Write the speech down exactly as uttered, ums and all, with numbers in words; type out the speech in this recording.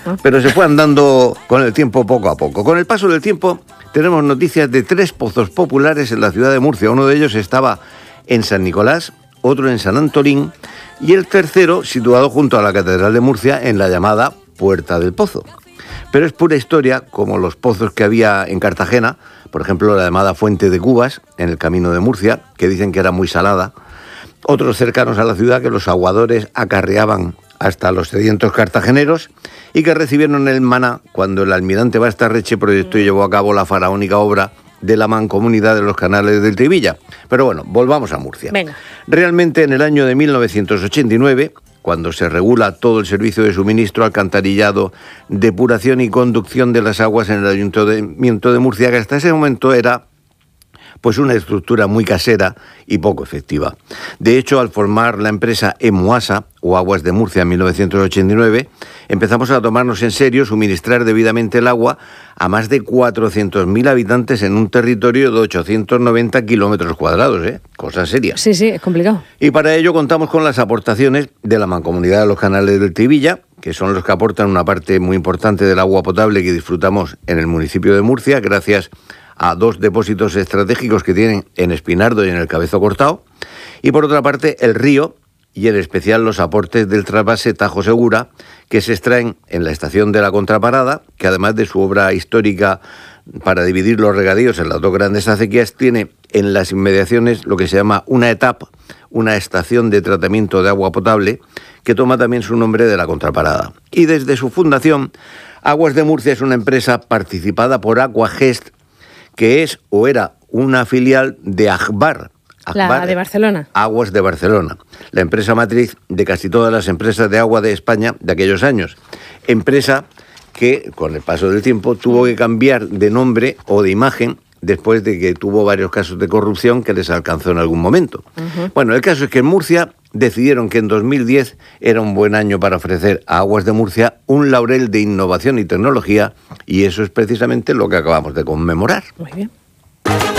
Ah. Pero se fue andando con el tiempo poco a poco. Con el paso del tiempo tenemos noticias de tres pozos populares en la ciudad de Murcia. Uno de ellos estaba en San Nicolás, otro en San Antolín y el tercero situado junto a la Catedral de Murcia en la llamada Puerta del Pozo. Pero es pura historia, como los pozos que había en Cartagena, por ejemplo la llamada Fuente de Cubas, en el camino de Murcia, que dicen que era muy salada, otros cercanos a la ciudad que los aguadores acarreaban hasta los sedientos cartageneros y que recibieron el maná cuando el almirante Bastarreche proyectó y llevó a cabo la faraónica obra de la mancomunidad de los canales del Trivilla. Pero bueno, volvamos a Murcia. Venga. Realmente en el año de mil novecientos ochenta y nueve, cuando se regula todo el servicio de suministro, alcantarillado, depuración y conducción de las aguas en el Ayuntamiento de Murcia, que hasta ese momento era pues una estructura muy casera y poco efectiva. De hecho, al formar la empresa Emuasa, o Aguas de Murcia, en mil novecientos ochenta y nueve, empezamos a tomarnos en serio suministrar debidamente el agua a más de cuatrocientos mil habitantes en un territorio de ochocientos noventa kilómetros cuadrados, ¿eh? Cosa seria. Sí, sí, es complicado. Y para ello contamos con las aportaciones de la Mancomunidad de los Canales del Trivilla, que son los que aportan una parte muy importante del agua potable que disfrutamos en el municipio de Murcia, gracias a dos depósitos estratégicos que tienen en Espinardo y en el Cabezo Cortado, y por otra parte el río, y en especial los aportes del trasvase Tajo Segura, que se extraen en la estación de la Contraparada, que además de su obra histórica para dividir los regadíos en las dos grandes acequias, tiene en las inmediaciones lo que se llama una etapa, una estación de tratamiento de agua potable, que toma también su nombre de la Contraparada. Y desde su fundación, Aguas de Murcia es una empresa participada por Aquagest, que es o era una filial de Agbar. La de Barcelona. Aguas de Barcelona, la empresa matriz de casi todas las empresas de agua de España de aquellos años. Empresa que, con el paso del tiempo, tuvo que cambiar de nombre o de imagen después de que tuvo varios casos de corrupción que les alcanzó en algún momento. Uh-huh. Bueno, el caso es que en Murcia decidieron que en dos mil diez era un buen año para ofrecer a Aguas de Murcia un laurel de innovación y tecnología, y eso es precisamente lo que acabamos de conmemorar. Muy bien.